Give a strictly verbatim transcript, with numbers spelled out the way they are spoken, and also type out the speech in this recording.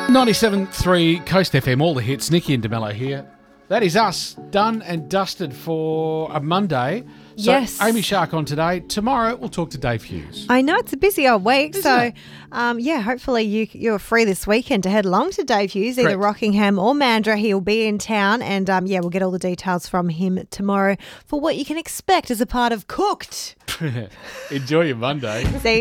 ninety-seven point three Coast F M, all the hits. Nikki and DeMello here. That is us, done and dusted for a Monday. So Yes. Amy Shark on today. Tomorrow we'll talk to Dave Hughes. I know it's a busy old week, Isn't so it? um, yeah, hopefully you you're free this weekend to head along to Dave Hughes, either Correct. Rockingham or Mandurah. He'll be in town, and um, yeah, we'll get all the details from him tomorrow for what you can expect as a part of Cooked. Enjoy your Monday. See.